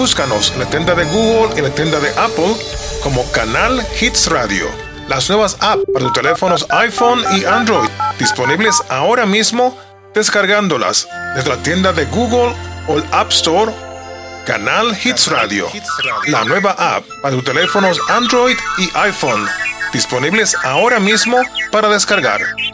Búscanos en la tienda de Google y en la tienda de Apple como Canal Hits Radio. Las nuevas apps para tus teléfonos iPhone y Android, disponibles ahora mismo descargándolas desde la tienda de Google o el App Store. Canal Hits Radio, la nueva app para tus teléfonos Android y iPhone, disponibles ahora mismo para descargar.